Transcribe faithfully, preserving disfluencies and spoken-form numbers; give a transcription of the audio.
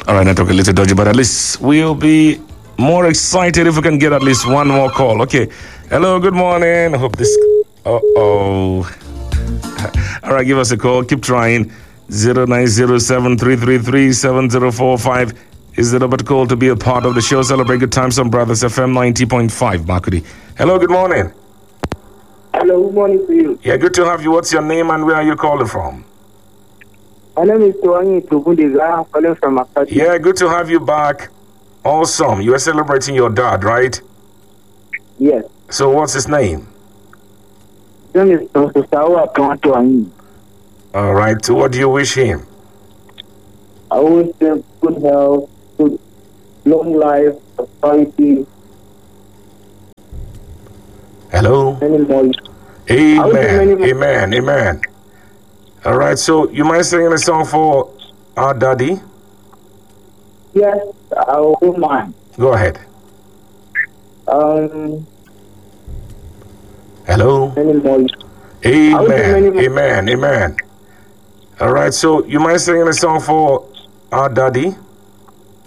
All right, network a little dodgy, but at least we'll be more excited if we can get at least one more call. Okay. Hello, good morning. I hope this. Uh oh. All right, give us a call. Keep trying. zero nine zero seven three three three seven zero four five is the number to call to be a part of the show. Celebrate good times on Brothers F M ninety point five. Makudi. Hello, good morning. Hello, good morning to you. Yeah, good to have you. What's your name and where are you calling from? My name is Tuangi Tubundiga. I'm calling from Makati. Yeah, good to have you back. Awesome. You are celebrating your dad, right? Yes. So what's his name? His name is Tusawa Tuangi. All right. So what do you wish him? I wish him good health, good, long life, prosperity. Hello? Many more. Amen. Amen. Amen. All right. So you mind singing a song for our daddy? Yes, I don't mind. Go ahead. Um, Hello? many more. Amen. Amen. Amen. All right. So you mind singing a song for our daddy?